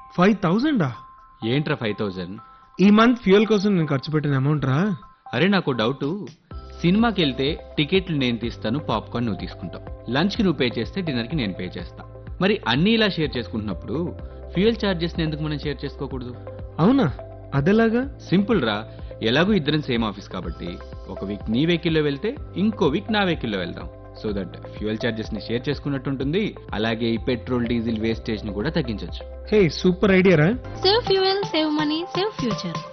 5,000? ఏంట్రా 5,000? ఈ month fuel కోసం నేను ఖర్చు పెట్టిన అమౌంట్ రా. అరే నాకు డౌట్, సినిమాకి వెళ్తే టికెట్లు నేను తీస్తాను, పాప్కార్న్ నువ్వు తీసుకుంటావు, లంచ్కి నువ్వు పే చేస్తే డిన్నర్కి నేను పే చేస్తా. మరి అన్నీ ఇలా షేర్ చేసుకుంటున్నప్పుడు ఫ్యూయల్ ఛార్జెస్ని ఎందుకు మనం షేర్ చేసుకోకూడదు? అవునా, అదెలాగా? సింపుల్ రా, ఎలాగో ఇద్దరం సేమ్ ఆఫీస్ కాబట్టి ఒక వీక్ నీ వెహికల్లో వెళ్తే ఇంకో వీక్ నా వెహికల్లో వెళ్దాం. సో దట్ ఫ్యూయల్ ఛార్జెస్ ని షేర్ చేసుకున్నట్టు ఉంటుంది. అలాగే ఈ పెట్రోల్ డీజిల్ వేస్టేజ్ ని కూడా తగ్గించవచ్చు. హే, సూపర్ ఐడియా రా. Save fuel, save money, save future.